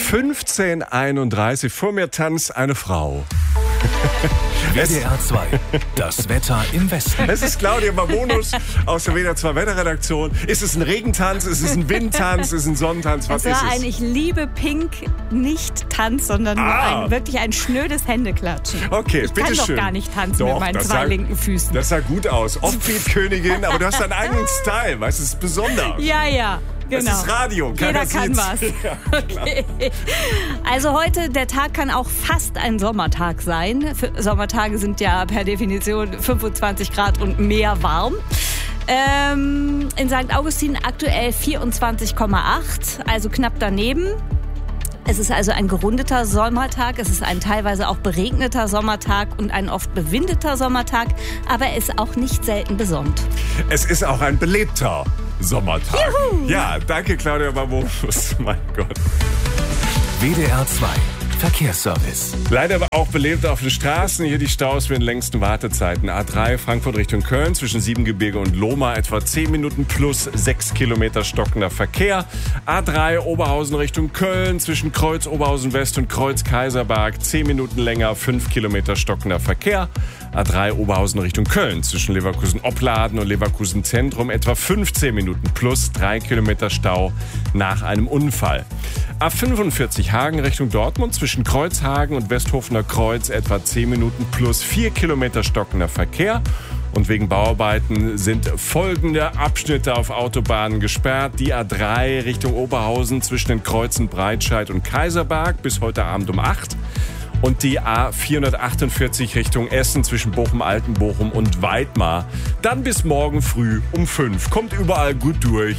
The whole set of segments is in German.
15:31. Vor mir tanzt eine Frau. WDR 2, das Wetter im Westen. Es ist Claudia Babonus aus der WDR 2 Wetterredaktion. Ist es ein Regentanz? Ist es ein Windtanz? Ist es ein Sonnentanz? Was Es ist war es? ein Ich liebe Pink nicht Tanz, sondern nur wirklich ein schnödes Händeklatschen. Okay, ich bitte kann schön. doch gar nicht tanzen Doch, mit meinen das zwei sah- linken Füßen. Das sah gut aus. Offbeat-Königin, aber du hast deinen eigenen Style. Weißt du, es ist besonders. Ja, genau. Das ist Radio. Jeder kann sieht's. was. Ja, Okay. Also heute, der Tag kann auch fast ein Sommertag sein. Sommertage sind ja per Definition 25 Grad und mehr warm. In St. Augustin aktuell 24,8, also knapp daneben. Es ist also ein gerundeter Sommertag, es ist ein teilweise auch beregneter Sommertag und ein oft bewindeter Sommertag, aber er ist auch nicht selten besonnt. Es ist auch ein belebter Sommertag. Juhu. Ja, danke Claudia Babonus. Mein Gott. WDR 2, Verkehrsservice. Leider aber auch belebt auf den Straßen. Hier die Staus mit den längsten Wartezeiten. A3 Frankfurt Richtung Köln zwischen Siebengebirge und Lohmar etwa 10 Minuten plus 6 Kilometer stockender Verkehr. A3 Oberhausen Richtung Köln zwischen Kreuz Oberhausen West und Kreuz Kaiserberg 10 Minuten länger, 5 Kilometer stockender Verkehr. A3 Oberhausen Richtung Köln zwischen Leverkusen-Opladen und Leverkusen-Zentrum etwa 15 Minuten plus 3 Kilometer Stau nach einem Unfall. A45 Hagen Richtung Dortmund zwischen Kreuzhagen und Westhofener Kreuz etwa 10 Minuten plus 4 Kilometer stockender Verkehr. Und wegen Bauarbeiten sind folgende Abschnitte auf Autobahnen gesperrt. Die A3 Richtung Oberhausen zwischen den Kreuzen Breitscheid und Kaiserberg bis heute Abend um 8. Und die A448 Richtung Essen zwischen Bochum-Altenbochum und Weidmar. Dann bis morgen früh um 5. Kommt überall gut durch.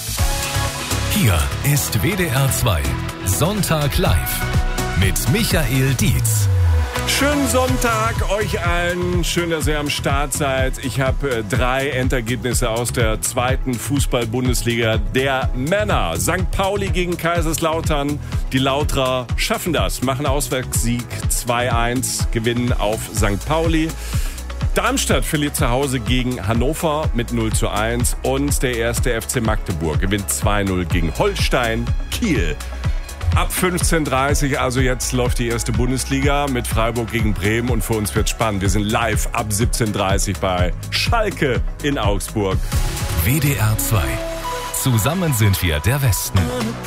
Hier ist WDR 2, Sonntag live mit Michael Dietz. Schönen Sonntag euch allen. Schön, dass ihr am Start seid. Ich habe 3 Endergebnisse aus der 2. Fußball-Bundesliga der Männer. St. Pauli gegen Kaiserslautern. Die Lauterer schaffen das, machen Auswärtssieg 2-1, gewinnen auf St. Pauli. Darmstadt verliert zu Hause gegen Hannover mit 0-1 und der 1. FC Magdeburg gewinnt 2-0 gegen Holstein Kiel. Ab 15:30 also jetzt läuft die 1. Bundesliga mit Freiburg gegen Bremen und für uns wird spannend. Wir sind live ab 17:30 bei Schalke in Augsburg. WDR 2, zusammen sind wir der Westen.